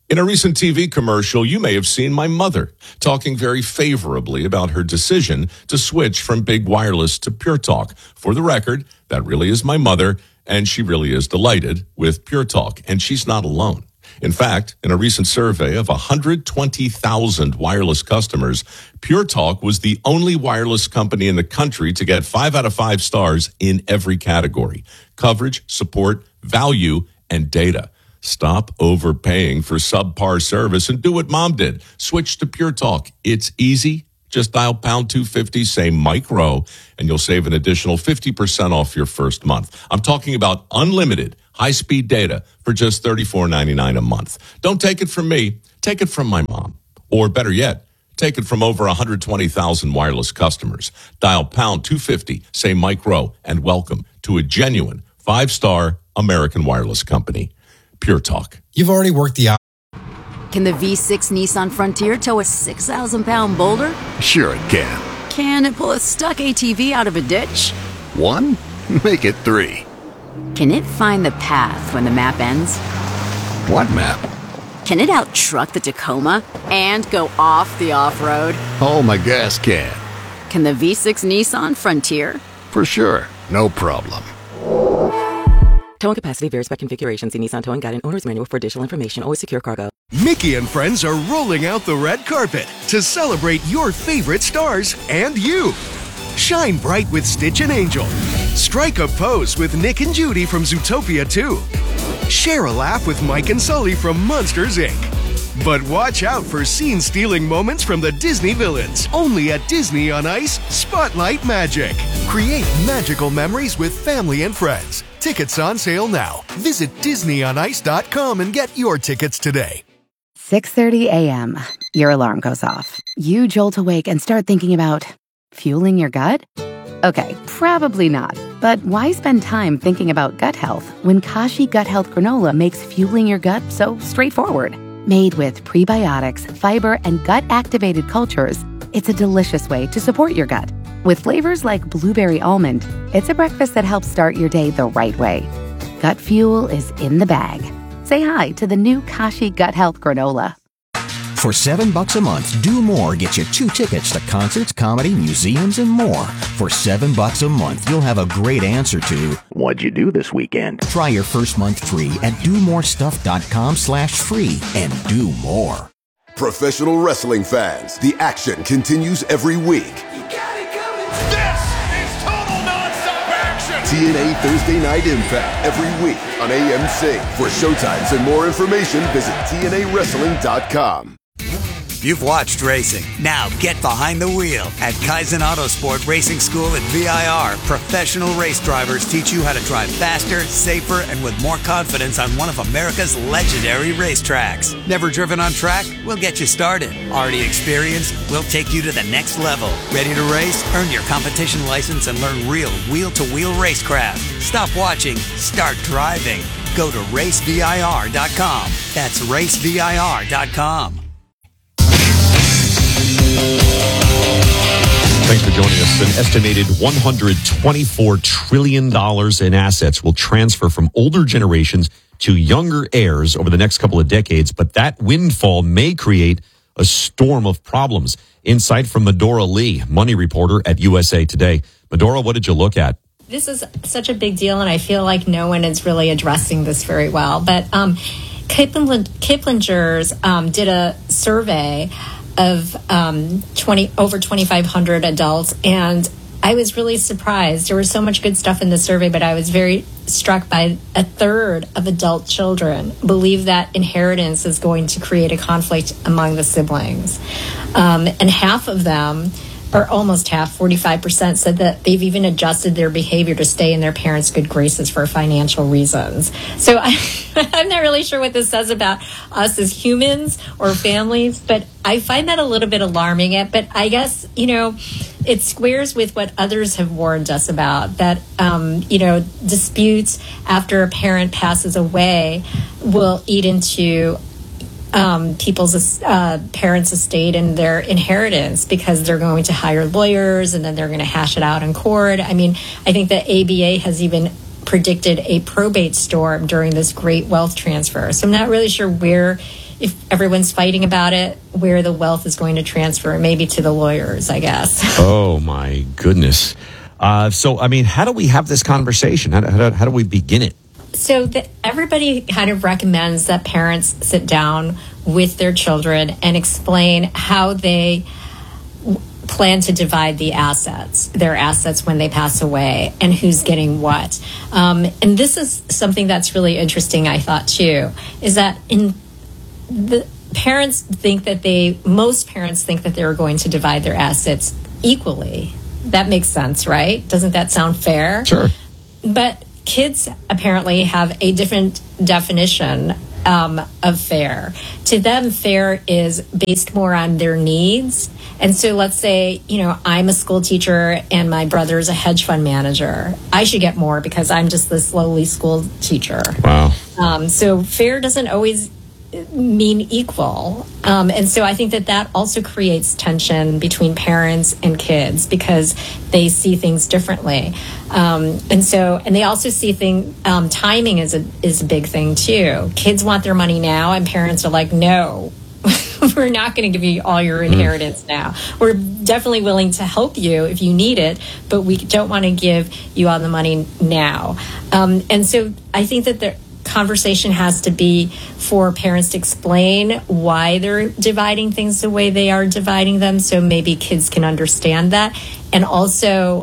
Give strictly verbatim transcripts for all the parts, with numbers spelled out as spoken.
In a recent T V commercial, you may have seen my mother talking very favorably about her decision to switch from Big Wireless to Pure Talk. For the record, that really is my mother, and she really is delighted with Pure Talk, and she's not alone. In fact, in a recent survey of one hundred twenty thousand wireless customers, Pure Talk was the only wireless company in the country to get five out of five stars in every category: coverage, support, value, and data. Stop overpaying for subpar service and do what Mom did. Switch to Pure Talk. It's easy. Just dial pound two fifty, say Mike Rowe, and you'll save an additional fifty percent off your first month. I'm talking about unlimited high-speed data for just thirty-four ninety-nine a month. Don't take it from me. Take it from my mom. Or better yet, take it from over one hundred twenty thousand wireless customers. Dial pound two fifty, say Mike Rowe, and welcome to a genuine five-star American wireless company. Pure Talk. You've already worked the hour. Can the V six Nissan Frontier tow a six thousand pound boulder? Sure it can. Can it pull a stuck A T V out of a ditch? One? Make it three. Can it find the path when the map ends? What map? Can it out-truck the Tacoma and go off the off-road? Oh, my gas can. Can the V six Nissan Frontier? For sure. No problem. Towing capacity varies by configuration. See Nissan Towing Guide and Owner's Manual for additional information. Always secure cargo. Mickey and friends are rolling out the red carpet to celebrate your favorite stars and you. Shine bright with Stitch and Angel. Strike a pose with Nick and Judy from Zootopia two. Share a laugh with Mike and Sully from Monsters, Incorporated. But watch out for scene-stealing moments from the Disney villains. Only at Disney on Ice, Spotlight Magic. Create magical memories with family and friends. Tickets on sale now. Visit disney on ice dot com and get your tickets today. six thirty a.m. Your alarm goes off. You jolt awake and start thinking about fueling your gut? Okay, probably not. But why spend time thinking about gut health when Kashi Gut Health Granola makes fueling your gut so straightforward? Made with prebiotics, fiber, and gut-activated cultures, it's a delicious way to support your gut. With flavors like blueberry almond, it's a breakfast that helps start your day the right way. Gut fuel is in the bag. Say hi to the new Kashi Gut Health Granola. For seven bucks a month, Do More gets you two tickets to concerts, comedy, museums, and more. For seven bucks a month, you'll have a great answer to what'd you do this weekend? Try your first month free at do more stuff dot com slash free and do more. Professional wrestling fans, the action continues every week. This is total nonstop action! T N A Thursday Night Impact every week on A M C. For showtimes and more information, visit T N A wrestling dot com. You've watched racing. Now get behind the wheel. At Kaizen Autosport Racing School at V I R, professional race drivers teach you how to drive faster, safer, and with more confidence on one of America's legendary racetracks. Never driven on track? We'll get you started. Already experienced? We'll take you to the next level. Ready to race? Earn your competition license and learn real wheel-to-wheel racecraft. Stop watching. Start driving. Go to race V I R dot com. That's race V I R dot com. Thanks for joining us. An estimated one hundred twenty-four trillion dollars in assets will transfer from older generations to younger heirs over the next couple of decades, but that windfall may create a storm of problems. Insight from Medora Lee, money reporter at U S A Today. Medora, what did you look at? This is such a big deal, and I feel like no one is really addressing this very well. But um, Kipling, Kiplinger's um, did a survey of um, twenty over twenty-five hundred adults, and I was really surprised. There was so much good stuff in the survey, but I was very struck by a third of adult children believe that inheritance is going to create a conflict among the siblings. Um, and half of them, or almost half, forty-five percent, said that they've even adjusted their behavior to stay in their parents' good graces for financial reasons. So I, I'm not really sure what this says about us as humans or families, but I find that a little bit alarming. But I guess, you know, it squares with what others have warned us about, that, um, you know, disputes after a parent passes away will eat into Um, people's uh, parents' estate and their inheritance, because they're going to hire lawyers and then they're going to hash it out in court. I mean, I think the A B A has even predicted a probate storm during this great wealth transfer. So I'm not really sure where if everyone's fighting about it, where the wealth is going to transfer, maybe to the lawyers, I guess. Oh, my goodness. Uh, so, I mean, how do we have this conversation? How, how, how do we begin it? So the, everybody kind of recommends that parents sit down with their children and explain how they w- plan to divide the assets, their assets when they pass away, and who's getting what. Um, and this is something that's really interesting, I thought, too, is that in the parents think that they, most parents think that they're going to divide their assets equally. That makes sense, right? Doesn't that sound fair? Sure. But kids apparently have a different definition um, of fair. To them, fair is based more on their needs. And so let's say, you know, I'm a school teacher and my brother's a hedge fund manager. I should get more because I'm just this lowly school teacher. Wow. Um, so fair doesn't always mean equal. Um, and so I think that that also creates tension between parents and kids because they see things differently. Um, and so, and they also see thing, um, timing is a, is a big thing too. Kids want their money now and parents are like, no, we're not going to give you all your inheritance mm. now. We're definitely willing to help you if you need it, but we don't want to give you all the money now. Um, and so I think that there, conversation has to be for parents to explain why they're dividing things the way they are dividing them, so maybe kids can understand that, and also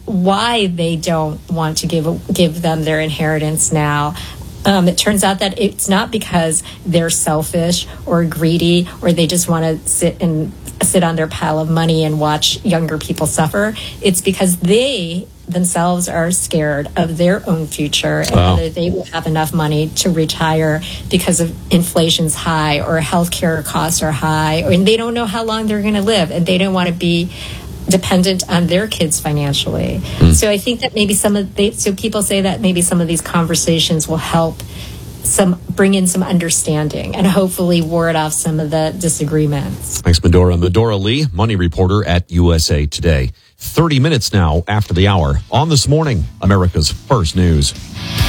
why they don't want to give give them their inheritance now. Um, it turns out that it's not because they're selfish or greedy or they just want to sit and sit on their pile of money and watch younger people suffer. It's because they themselves are scared of their own future and wow. whether they will have enough money to retire because of inflation's high or healthcare costs are high, or, and they don't know how long they're going to live, and they don't want to be dependent on their kids financially. Mm. So I think that maybe some of they, so people say that maybe some of these conversations will help some bring in some understanding and hopefully ward off some of the disagreements. Thanks, Medora. Medora Lee, money reporter at U S A Today. thirty minutes now after the hour on This Morning, America's First News.